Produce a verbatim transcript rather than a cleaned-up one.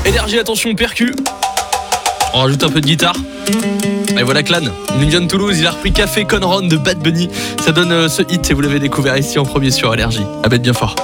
Énergie, attention, percu. On rajoute un peu de guitare. Et voilà Clan, il vient de Toulouse, il a repris Café Con Run de Bad Bunny. Ça donne euh, ce hit et vous l'avez découvert ici en premier sur Énergie. À bête bien fort.